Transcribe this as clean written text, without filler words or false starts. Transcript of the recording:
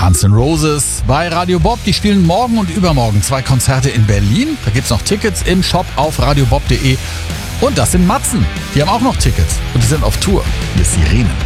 Guns N' Roses bei Radio Bob. Die spielen morgen und übermorgen 2 Konzerte in Berlin. Da gibt's noch Tickets im Shop auf radiobob.de. Und das sind Matzen. Die haben auch noch Tickets und die sind auf Tour. Hier ist Sirenen.